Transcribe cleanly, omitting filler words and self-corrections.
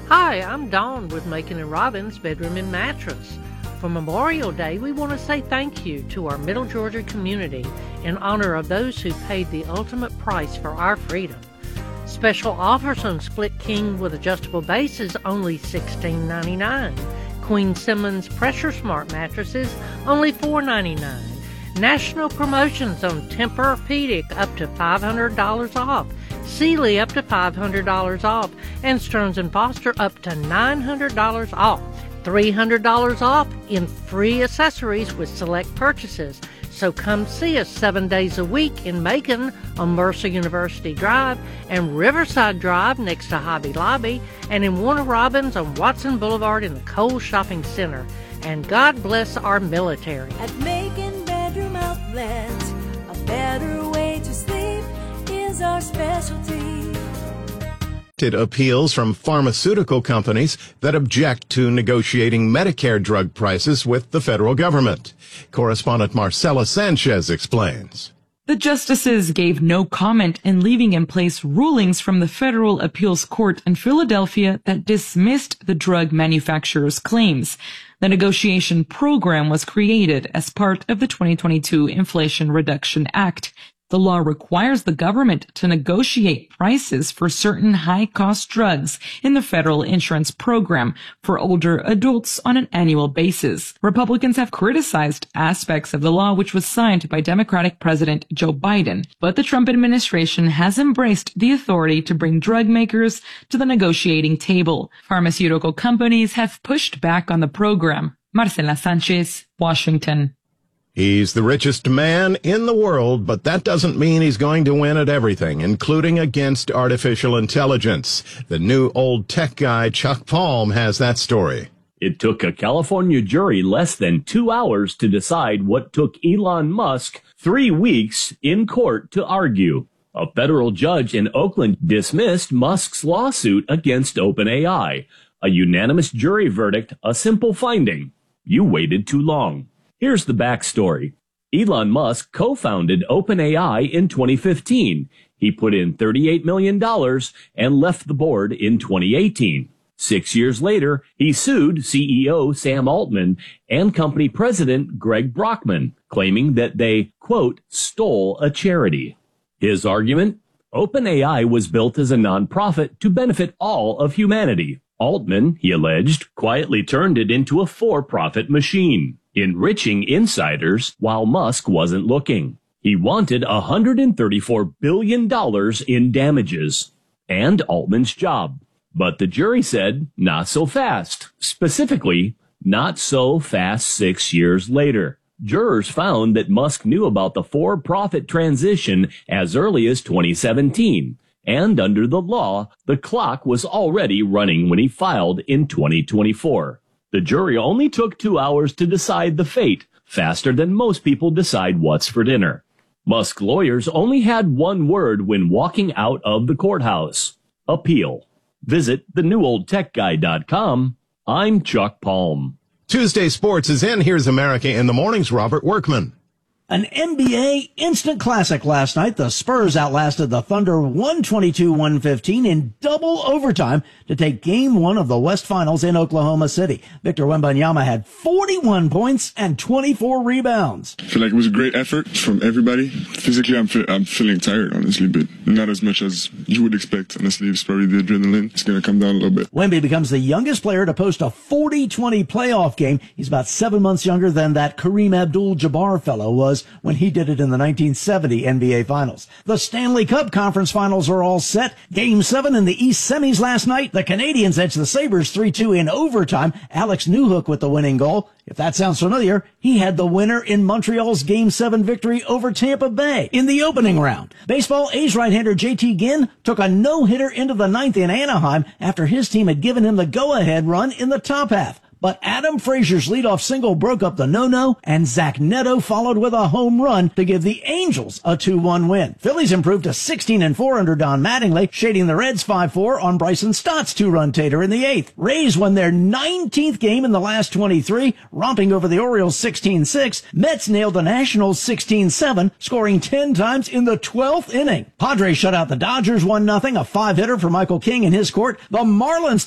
Hi, I'm Dawn with Macon & Robbins Bedroom and Mattress. For Memorial Day, we want to say thank you to our Middle Georgia community in honor of those who paid the ultimate price for our freedom. Special offers on Split King with adjustable bases, only $16.99. Queen Simmons Pressure Smart mattresses, only $4.99. National promotions on Tempur-Pedic up to $500 off. Sealy up to $500 off, and Stearns & Foster up to $900 off. $300 off in free accessories with select purchases. So come see us 7 days a week in Macon on Mercer University Drive and Riverside Drive next to Hobby Lobby, and in Warner Robins on Watson Boulevard in the Kohl's Shopping Center. And God bless our military. At Macon Bedroom Outlet, a better way to sleep is our specialty. Appeals from pharmaceutical companies that object to negotiating Medicare drug prices with the federal government. Correspondent Marcela Sanchez explains. The justices gave no comment in leaving in place rulings from the Federal Appeals Court in Philadelphia that dismissed the drug manufacturer's claims. The negotiation program was created as part of the 2022 Inflation Reduction Act. The law requires the government to negotiate prices for certain high-cost drugs in the federal insurance program for older adults on an annual basis. Republicans have criticized aspects of the law, which was signed by Democratic President Joe Biden, but the Trump administration has embraced the authority to bring drug makers to the negotiating table. Pharmaceutical companies have pushed back on the program. Marcela Sanchez, Washington. He's the richest man in the world, but that doesn't mean he's going to win at everything, including against artificial intelligence. The new old tech guy, Chuck Palm, has that story. It took a California jury less than 2 hours to decide what took Elon Musk 3 weeks in court to argue. A federal judge in Oakland dismissed Musk's lawsuit against OpenAI. A unanimous jury verdict, a simple finding. You waited too long. Here's the backstory. Elon Musk co-founded OpenAI in 2015. He put in $38 million and left the board in 2018. 6 years later, he sued CEO Sam Altman and company president Greg Brockman, claiming that they, quote, stole a charity. His argument? OpenAI was built as a nonprofit to benefit all of humanity. Altman, he alleged, quietly turned it into a for-profit machine, enriching insiders while Musk wasn't looking. He wanted $134 billion in damages and Altman's job. But the jury said, not so fast. Specifically, not so fast 6 years later. Jurors found that Musk knew about the for-profit transition as early as 2017. And under the law, the clock was already running when he filed in 2024. The jury only took 2 hours to decide the fate, faster than most people decide what's for dinner. Musk lawyers only had one word when walking out of the courthouse: appeal. Visit thenewoldtechguy.com. I'm Chuck Palm. Tuesday Sports is in. Here's America in the Morning's Robert Workman. An NBA instant classic last night. The Spurs outlasted the Thunder 122-115 in double overtime to take Game 1 of the West Finals in Oklahoma City. Victor Wembanyama had 41 points and 24 rebounds. I feel like it was a great effort from everybody. Physically, I'm feeling tired, honestly, but not as much as you would expect. Honestly, it's probably the adrenaline. It's going to come down a little bit. Wemby becomes the youngest player to post a 40-20 playoff game. He's about 7 months younger than that Kareem Abdul-Jabbar fellow was when he did it in the 1970 NBA Finals. The Stanley Cup Conference Finals are all set. Game 7 in the East semis last night. The Canadiens edged the Sabres 3-2 in overtime. Alex Newhook with the winning goal. If that sounds familiar, he had the winner in Montreal's Game 7 victory over Tampa Bay in the opening round. Baseball, A's right-hander JT Ginn took a no-hitter into the 9th in Anaheim after his team had given him the go-ahead run in the top half. But Adam Frazier's leadoff single broke up the no-no, and Zach Neto followed with a home run to give the Angels a 2-1 win. Phillies improved to 16-4 under Don Mattingly, shading the Reds 5-4 on Bryson Stott's 2-run tater in the 8th. Rays won their 19th game in the last 23, romping over the Orioles 16-6. Mets nailed the Nationals 16-7, scoring 10 times in the 12th inning. Padres shut out the Dodgers 1-0, a 5-hitter for Michael King in his court. The Marlins